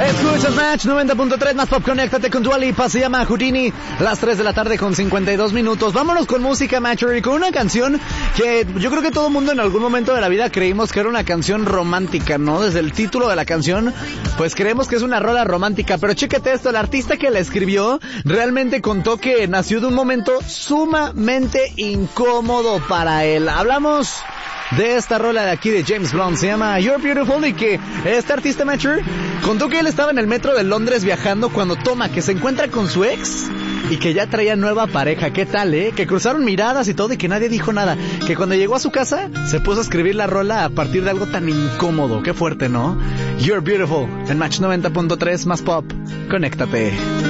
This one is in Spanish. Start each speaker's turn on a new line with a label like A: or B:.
A: Escuchas Match 90.3 más pop, conéctate con Dua Lipa, se llama Houdini, las 3 de la tarde con 52 minutos. Vámonos con música, Matcher, y con una canción que yo creo que todo el mundo en algún momento de la vida creímos que era una canción romántica, ¿no? Desde el título de la canción, pues creemos que es una rola romántica, pero chéquete esto, el artista que la escribió realmente contó que nació de un momento sumamente incómodo para él. Hablamos de esta rola de aquí de James Blunt, se llama You're Beautiful, y que este artista Matcher contó que él estaba en el metro de Londres viajando cuando toma que se encuentra con su ex y que ya traía nueva pareja. ¿Qué tal, que cruzaron miradas y todo y que nadie dijo nada, que cuando llegó a su casa se puso a escribir la rola a partir de algo tan incómodo? Qué fuerte, ¿no? You're Beautiful en Match 90.3 más pop, conéctate.